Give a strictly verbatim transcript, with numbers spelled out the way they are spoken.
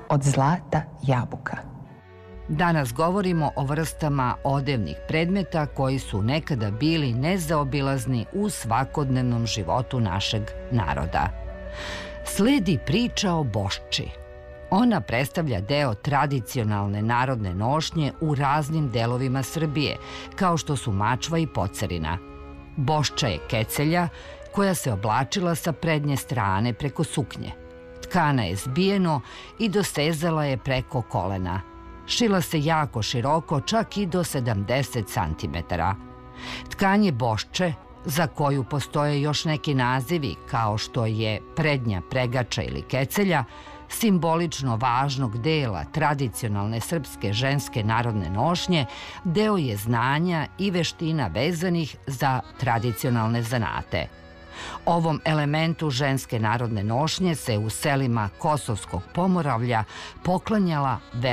od zlata jabuka. Danas govorimo o vrstama odevnih predmeta koji su nekada bili nezaobilazni u svakodnevnom životu našeg naroda. Sledi priča o bošči. Ona predstavlja deo tradicionalne narodne nošnje u raznim delovima Srbije, kao što su mačva i pocerina. Bošča je kecelja koja se oblačila sa prednje strane preko suknje. Tkana je zbijeno i dosezala je preko kolena. Šila se jako široko, čak i do sedamdeset centimetara. Tkanje bošče, za koju postoje još neki nazivi kao što je prednja pregača ili kecelja, simbolično važnog dela tradicionalne srpske ženske narodne nošnje, deo je znanja i veština vezanih za tradicionalne zanate. Ovom elementu ženske narodne nošnje se u selima Kosovskog Pomoravlja poklanjala